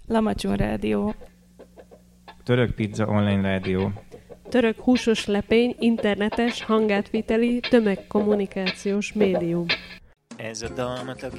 Lamacson Rádió. Török Pizza Online Rádió. Török húsos lepény, internetes, hangátviteli, tömegkommunikációs médium. Ez a dalmat a